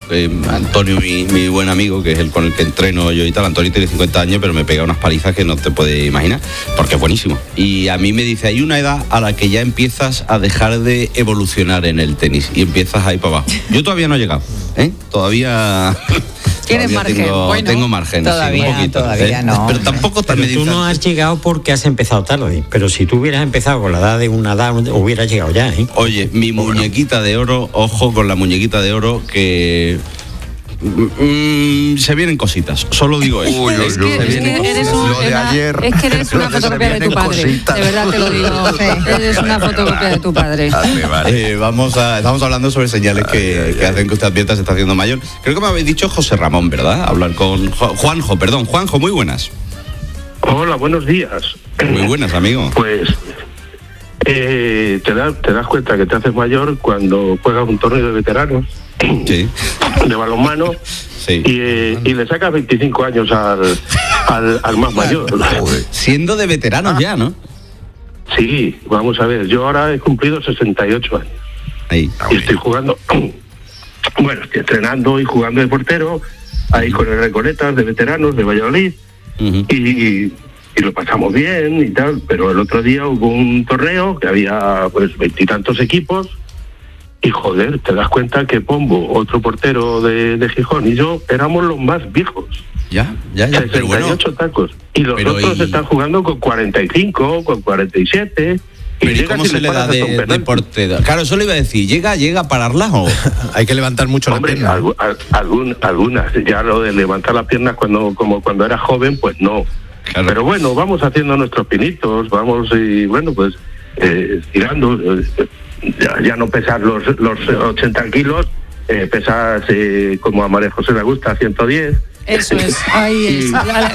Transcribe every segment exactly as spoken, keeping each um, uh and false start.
Eh, Antonio, mi, mi buen amigo, que es el con el que entreno yo y tal. Antonio tiene cincuenta años, pero me pega unas palizas que no te puedes imaginar, porque es buenísimo. Y a mí me dice, hay una edad a la que ya empiezas a dejar de evolucionar en el tenis y empiezas a ir para abajo. Yo todavía no he llegado, ¿eh? Todavía... Tienes margen. Tengo, bueno, tengo margen, todavía, sí, un poquito, todavía ¿eh? no. Pero tampoco Pero también tú no has llegado porque has empezado tarde. Pero si tú hubieras empezado con la edad de una edad, hubieras llegado ya, ¿eh? Oye, mi muñequita de oro, ojo con la muñequita de oro, que... Mm, se vienen cositas, solo digo eso. Uy, es que, es que eres, un, Lo de una, ayer, es que eres una lo de se fotocopia de tu vienen padre. cositas. De verdad te lo digo. Eres una fotocopia de tu padre. Vale, vale. Eh, vamos a, estamos hablando sobre señales que, Ay, ay, que ay. hacen que usted advierta se está haciendo mayor. Creo que me habéis dicho José Ramón, ¿verdad? Hablar con Ju- Juanjo, perdón. Juanjo, muy buenas. Hola, buenos días. Muy buenas, amigo. Pues eh, te, das, te das cuenta que te haces mayor cuando juegas un torneo de veteranos Sí, de balonmano sí. y, eh, y le sacas veinticinco años al, al, al más mayor. Siendo de veteranos ya, ¿no? Sí, vamos a ver, yo ahora he cumplido sesenta y ocho años Ahí. y estoy jugando, bueno, estoy entrenando y jugando de portero ahí con el Recoletas de veteranos de Valladolid. Ujú. y, y lo pasamos bien y tal, pero el otro día hubo un torneo que había pues veintitantos equipos y joder, te das cuenta que Pombo, otro portero de, de Gijón, y yo éramos los más viejos, Ya, ya, ya. Pero sesenta y bueno, ocho tacos, y los pero otros y- están jugando con cuarenta y cinco, con cuarenta y siete. pero ¿y llegas cómo y se les le da paras hasta un de, de penalti. portero? Claro, eso le iba a decir. ¿Llega, llega a pararlas o...? Hay que levantar mucho la Hombre, pierna. algu- al- algún- algunas, ya lo de levantar las piernas cuando como cuando era joven, pues no. Claro. Pero bueno, vamos haciendo nuestros pinitos, vamos y bueno, pues eh, tirando, eh, ya, ya no pesar los, los ochenta kilos, eh, pesas eh, como a María José le gusta, ciento diez. Eso es, ahí es.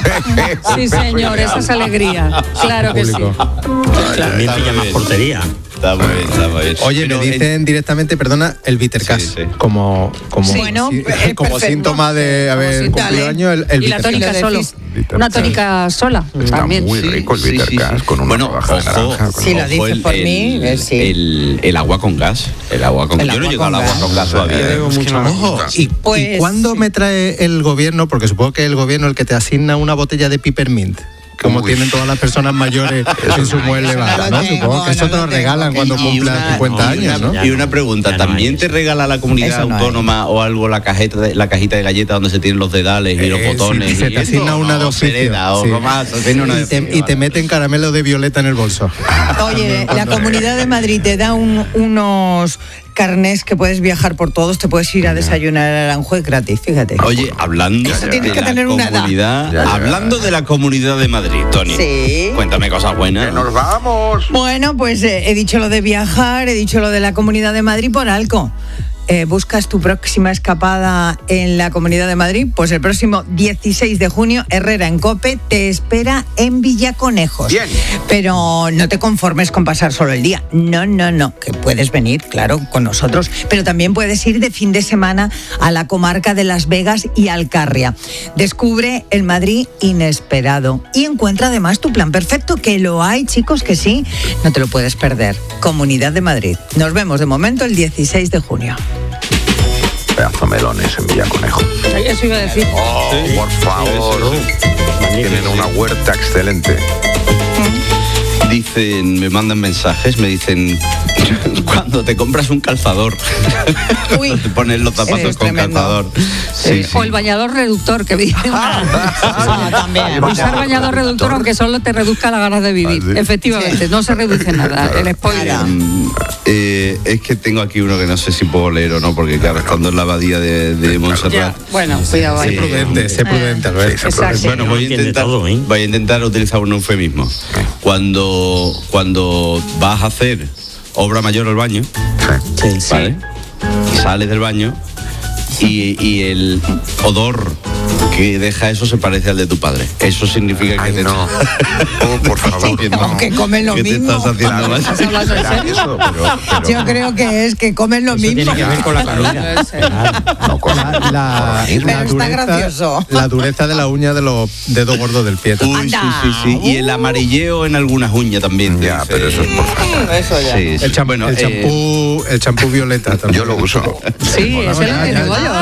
Sí, señor, esa es alegría. Claro que sí. También está te muy llamas bien. portería. Está muy bien, está muy bien. Oye, Pero me en- dicen directamente, perdona, el Bittercast, Sí, sí. como como, Sí. Bueno, sí, es como perfecto. síntoma de haber sí, cumplido dale. años, el, el Y la Bittercast. tónica Lo de solo. fis- Una tónica sola Está también. muy rico el Sí, sí, Bittercast sí. con una Bueno, rodaja de ojo, naranja. Sí, lo ojo, dices el, por mí, el, eh, sí. el, el agua con gas. El agua con El Yo no he agua llegado al con agua gas. con gas todavía. Eh, Bebo es que mucho no me agua. gusta. ¿Y, Pues, ¿Y cuándo sí. me trae el gobierno? Porque supongo que el gobierno el que te asigna una botella de peppermint, como Uy. tienen todas las personas mayores en su mueble eso no bar, lo ¿no? tengo, Supongo que eso no te lo lo tengo, regalan que cuando no. cumplas Y una- cincuenta y una- años, ¿no? ya Y no. una pregunta, Ya no ¿también hay te eso. regala la comunidad Eso no hay. autónoma o algo la cajeta de, la cajita de galletas donde se tienen los dedales y los Eh, botones? sí, se y te esto, asigna ¿o una no? de oficio. Pereda o Sí. Romás, se tiene una de Y te, oficio, y te vale. meten caramelo de violeta en el bolso. Oye, la Comunidad de Madrid te da un- unos carnés que puedes viajar por todos, te puedes ir a desayunar a Aranjuez gratis, fíjate. Oye, hablando Eso de tienes que la tener una edad. comunidad, Ya, ya. hablando de la comunidad de Madrid, Tony. Sí. Cuéntame cosas buenas. ¡Que nos vamos! Bueno, pues eh, he dicho lo de viajar, he dicho lo de la Comunidad de Madrid por algo. Eh, ¿Buscas tu próxima escapada en la Comunidad de Madrid? Pues el próximo dieciséis de junio, Herrera en Cope te espera en Villaconejos. Bien. Pero no te conformes con pasar solo el día. No, no, no, que puedes venir, claro, con nosotros. Pero también puedes ir de fin de semana a la comarca de Las Vegas y Alcarria. Descubre el Madrid inesperado y encuentra además tu plan perfecto, que lo hay, chicos, que sí. No te lo puedes perder. Comunidad de Madrid. Nos vemos de momento el dieciséis de junio. Pedazo melones en Villaconejo. Eso iba a decir. Oh, por favor. Tienen una huerta excelente. Dicen, me mandan mensajes, me dicen, cuando te compras un calzador, Uy, te pones los zapatos eres con tremendo. calzador. Sí, sí. O el bañador reductor que vi. Ah, también. Usar bañador reductor aunque solo te reduzca las ganas de vivir. Ah, sí. Efectivamente, no se reduce nada. El spoiler. Mm, eh, es que tengo aquí uno que no sé si puedo leer o no, porque claro, estando en la abadía de, de Ya, Montserrat. bueno, cuidado Sé ahí. prudente, sé prudente, Albert. Sí, Exacto. Bueno, voy a entiende intentar, todo, ¿eh? voy a intentar utilizar un eufemismo. Cuando, cuando vas a hacer obra mayor al baño, Sí. ¿vale? Sales del baño y, y el odor que deja eso se parece al de tu padre. Eso significa que Ay, te no. Oh, por favor, haciendo- no. Que comen lo que te mismo. estás haciendo mal. ¿Estás hablando en Será serio? eso, pero- pero Yo creo que es que comen lo Eso mismo. tiene que ver con la comida. no con La, la- Pero la está dureza, gracioso. la dureza de la uña de los dedos gordos del pie. Uy, sí, Anda. sí, sí. Y el amarilleo en algunas uñas también. te Ya, dice. pero eso es por favor. Eso ya. Sí, sí. El, cham- Bueno, el eh, champú, el champú violeta también. Yo lo uso. Sí, ese lo que digo yo, ¿eh?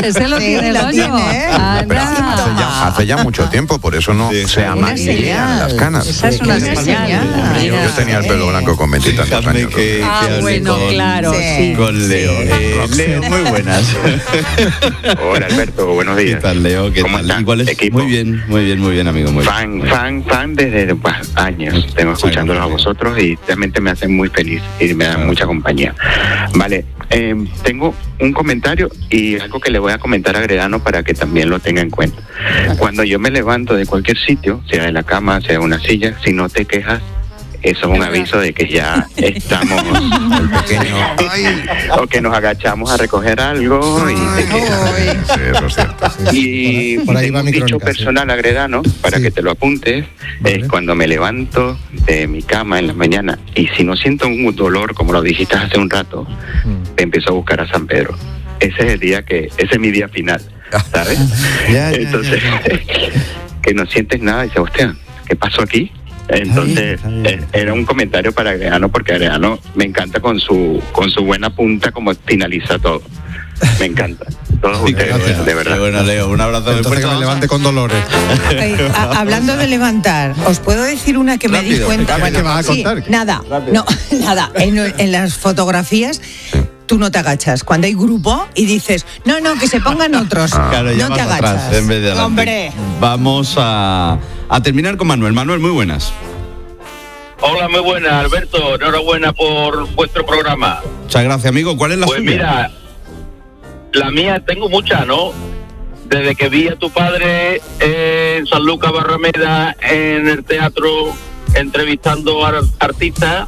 Ese lo Sí, tiene el lo hoyo. tiene, ¿eh? Anda. Pero hace, hace ya, hace ya mucho tiempo, por eso no Sí, se una amarillan señal. las canas. Esa es una Una señal. señal. Yo, yo tenía el pelo blanco con veintitantos Déjame años. que, Ah, que hable bueno, con, claro, Sí. sí. con Leo. Eh, Leo, muy buenas. Hola Alberto, buenos ¿Qué días. tal, Leo? ¿Qué ¿Cómo tal? están, Igual es- equipo? muy bien, muy bien, muy bien, amigo. Muy Fan, bien. fan, fan desde pues, años. Tengo escuchándolos a vosotros y realmente me hacen muy feliz y me dan mucha compañía. Vale, eh, tengo un comentario y algo que le voy a comentar a Gredano para que también lo tenga en cuenta. Cuando yo me levanto de cualquier sitio, sea de la cama, sea de una silla, si no te quejas, eso es un aviso de que ya estamos el pequeño o que nos agachamos a recoger algo y te quejas. Sí, eso es cierto. Y Por ahí tengo va un mi dicho crónica, sí. personal agredano para Sí. que te lo apuntes. Vale. Es cuando me levanto de mi cama en la mañana y si no siento un dolor, como lo dijiste hace un rato, Mm. empiezo a buscar a San Pedro. Ese es el día que, ese es mi día final, ¿sabes? Ya, ya, Entonces, que no sientes nada y dices, hostia, ¿qué pasó aquí? Entonces, Está bien, está bien. eh, era un comentario para Agredano, porque Agredano me encanta con su con su buena punta como finaliza todo. Me encanta. Todos Sí, qué ustedes, bueno, de qué verdad. bueno, Leo. Un abrazo muy Entonces que fuerte. me levante con dolores. Eh, a- hablando de levantar, os puedo decir una que me di Rápido, cuenta. ¿qué vas a Sí, contar? nada, no, nada. En, en las fotografías tú no te agachas. Cuando hay grupo y dices, no, no, que se pongan otros. Claro, ya no te vas agachas. atrás en vez de adelante. Hombre. Vamos a, a terminar con Manuel. Manuel, muy buenas. Hola, muy buena, Alberto. Enhorabuena por vuestro programa. Muchas gracias, amigo. ¿Cuál es la Pues suya? mira, la mía tengo muchas, ¿no? Desde que vi a tu padre en San Lucas Barrameda en el teatro entrevistando a artistas,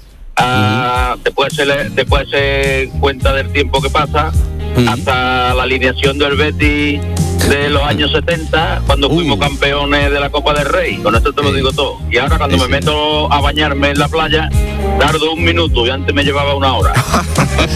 a, después se le, después se cuenta del tiempo que pasa, Ujú. hasta la alineación del Betis de los años setenta, cuando Uh. fuimos campeones de la Copa del Rey. Con esto te lo Sí. digo todo. Y ahora cuando Sí, me sí. meto a bañarme en la playa, tardo un minuto y antes me llevaba una hora.